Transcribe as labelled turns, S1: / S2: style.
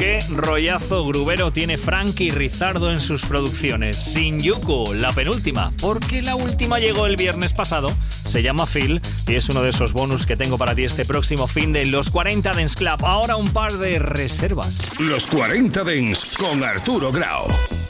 S1: Qué rollazo grubero tiene Frankie Rizardo en sus producciones. Shinjuku, la penúltima, porque la última llegó el viernes pasado. Se llama Phil y es uno de esos bonus que tengo para ti este próximo fin de los 40 Dance Club. Ahora un par de reservas.
S2: Los 40 Dance con Arturo Grau.